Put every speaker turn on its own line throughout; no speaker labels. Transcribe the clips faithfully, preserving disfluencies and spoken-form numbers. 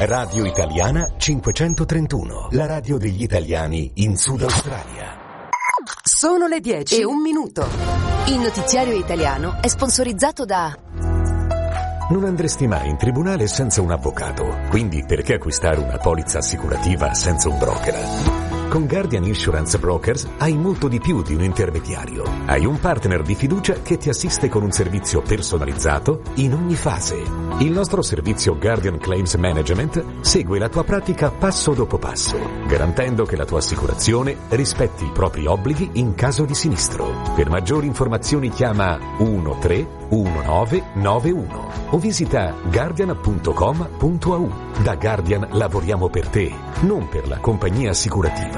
Radio Italiana cinquecentotrentuno, la radio degli italiani in Sud Australia.
Sono le dieci e un minuto. Il notiziario italiano è sponsorizzato da...
Non andresti mai in tribunale senza un avvocato, quindi perché acquistare una polizza assicurativa senza un broker? Con Guardian Insurance Brokers hai molto di più di un intermediario. Hai un partner di fiducia che ti assiste con un servizio personalizzato in ogni fase. Il nostro servizio Guardian Claims Management segue la tua pratica passo dopo passo, garantendo che la tua assicurazione rispetti i propri obblighi in caso di sinistro. Per maggiori informazioni chiama uno tre uno nove nove uno o visita guardian punto com punto a u. Da Guardian lavoriamo per te, non per la compagnia assicurativa.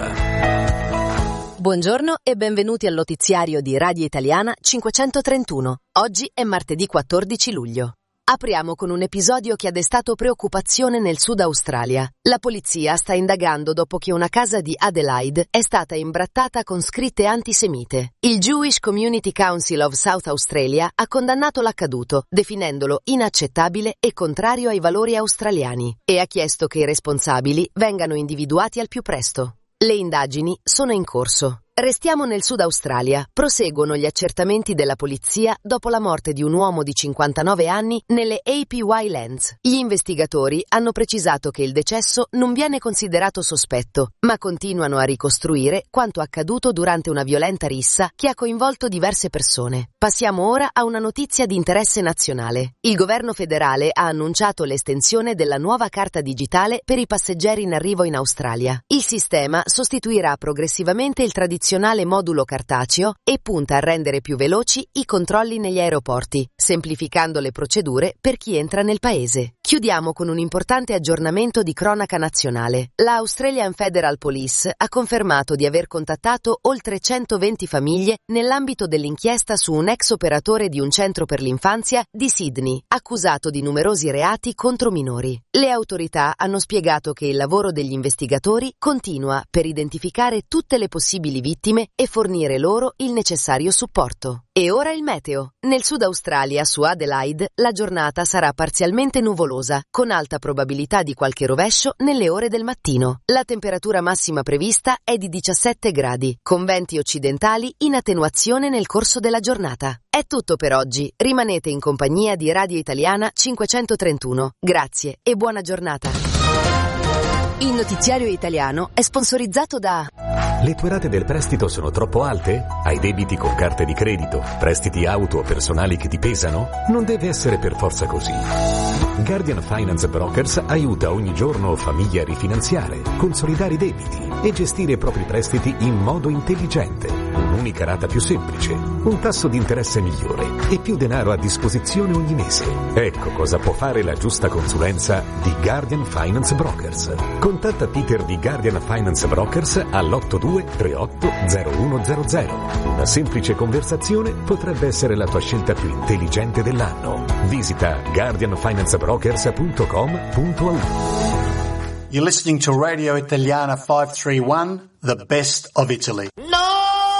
Buongiorno e benvenuti al notiziario di Radio Italiana cinquecentotrentuno. Oggi è martedì quattordici luglio. Apriamo con un episodio che ha destato preoccupazione nel Sud Australia. La polizia sta indagando dopo che una casa di Adelaide è stata imbrattata con scritte antisemite. Il Jewish Community Council of South Australia ha condannato l'accaduto, definendolo inaccettabile e contrario ai valori australiani, e ha chiesto che i responsabili vengano individuati al più presto. Le indagini sono in corso. Restiamo nel Sud Australia. Proseguono gli accertamenti della polizia dopo la morte di un uomo di cinquantanove anni nelle A P Y Lands. Gli investigatori hanno precisato che il decesso non viene considerato sospetto, ma continuano a ricostruire quanto accaduto durante una violenta rissa che ha coinvolto diverse persone. Passiamo ora a una notizia di interesse nazionale. Il governo federale ha annunciato l'estensione della nuova carta digitale per i passeggeri in arrivo in Australia. Il sistema sostituirà progressivamente il tradizionale modulo cartaceo e punta a rendere più veloci i controlli negli aeroporti, semplificando le procedure per chi entra nel paese. Chiudiamo con un importante aggiornamento di cronaca nazionale. La Australian Federal Police ha confermato di aver contattato oltre centoventi famiglie nell'ambito dell'inchiesta su un ex operatore di un centro per l'infanzia di Sydney, accusato di numerosi reati contro minori. Le autorità hanno spiegato che il lavoro degli investigatori continua per identificare tutte le possibili vittime e fornire loro il necessario supporto. E ora il meteo. Nel Sud Australia, su Adelaide, la giornata sarà parzialmente nuvolosa, con alta probabilità di qualche rovescio nelle ore del mattino. La temperatura massima prevista è di diciassette gradi, con venti occidentali in attenuazione nel corso della giornata. È tutto per oggi. Rimanete in compagnia di Radio Italiana cinquecentotrentuno. Grazie e buona giornata. Il notiziario italiano è sponsorizzato da...
Le tue rate del prestito sono troppo alte? Hai debiti con carte di credito? Prestiti auto o personali che ti pesano? Non deve essere per forza così. Guardian Finance Brokers aiuta ogni giorno famiglie a rifinanziare, consolidare i debiti e gestire i propri prestiti in modo intelligente. Un'unica rata più semplice, un tasso di interesse migliore e più denaro a disposizione ogni mese. Ecco cosa può fare la giusta consulenza di Guardian Finance Brokers. Contatta Peter di Guardian Finance Brokers all'otto due tre otto zero uno zero zero. Una semplice conversazione potrebbe essere la tua scelta più intelligente dell'anno. Visita guardian finance brokers punto com punto a u.
You're listening to Radio Italiana five three one, the best of Italy.
No!